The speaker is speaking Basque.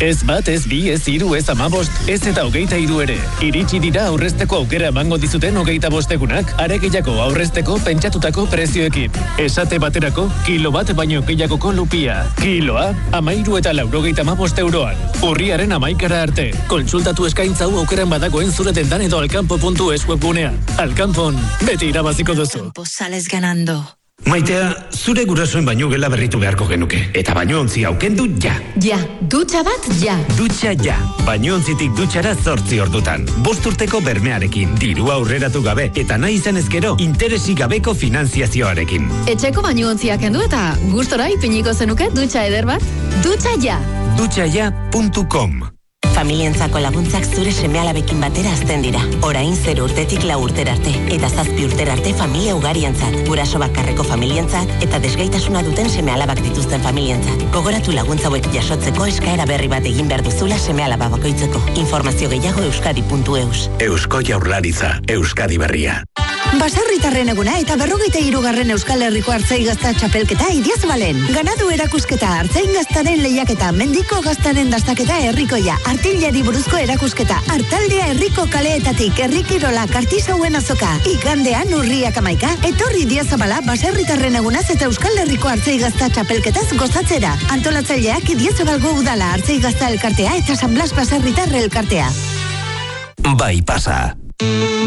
Ez bat, ez bi, ez hiru, ez 15, ez eta 23 ere. Iritsi dira aurrezteko aukera emango dizuten 25 egunak, are gehiago aurrezteko pentsatutako prezioekin. Esate baterako, kilo bat baino gehiagoko lupia. Kiloa, 13 eta 95 euroan. Urriaren 11 arte. Kontsultatu eskaintza hau aukeran badagoen zure dendan edo alkampo.es webgunean. Alkampon, beti irabaziko duzu. Sales ganando. Maitea, zure gurasoen baino gela berritu beharko genuke. Eta bañontzi aukendu ja. Ja, dutxa bat ja. Dutxa ja. Bañontzitik dutxara 8 ordutan. 5 urteko bermearekin, dirua aurreratu gabe, eta nahi izan ezkero, interesik gabeko finanziazioarekin. Etxeko bañontziak kendu eta gustora ipiniko zenuke dutxa eder bat? Dutxa ja. Dutxaja.com. Familientzako laguntzak zure seme-alabekin batera azten dira. Orain 0 urtetik 4 urtera arte. Eta 7 urtera arte familia ugarientzat. Guraso bakarreko familientzat eta desgaitasuna duten seme-alabak dituzten familientzat. Gogoratu laguntza hauek jasotzeko eskaera berri bat egin behar duzula seme-alaba bakoitzeko. Informazio gehiago euskadi.eus. Eusko Jaurlaritza, Euskadi Berria. Baserritarren eguna eta 43. Euskal Herriko Artzain Gazta txapelketa Idiazabalen. Ganadu erakusketa, artzain gaztaren lehiaketa, mendiko gaztaren dastaketa herrikoia, artillari buruzko erakusketa, artaldea herriko kaleetatik, herrikirola, kartizauen azoka. Igandean urriak 11, etorri Idiazabala baserritarren egunaz eta Euskal Herriko Artzain Gazta txapelketaz gozatzera. Antolatzaileak Idiazabalgo udala Artzain Gazta elkartea eta San Blas Baserritar elkartea. Bai pasa.